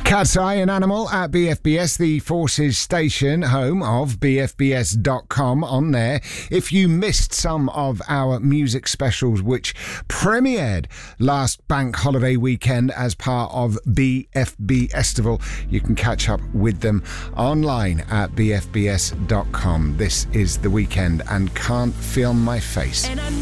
Cat's Eye, an animal at BFBS, the Forces station, home of BFBS.com on there. If you missed some of our music specials, which premiered last bank holiday weekend as part of BFB Festival, you can catch up with them online at BFBS.com. This is The Weekend and Can't Feel My Face.